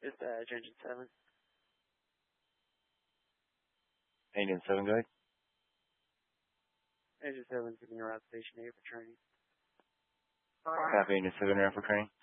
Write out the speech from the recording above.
Just Engine 7. Engine 7, go ahead. Engine 7 giving you around Station 8 for training. Copy, Engine 7 around for training.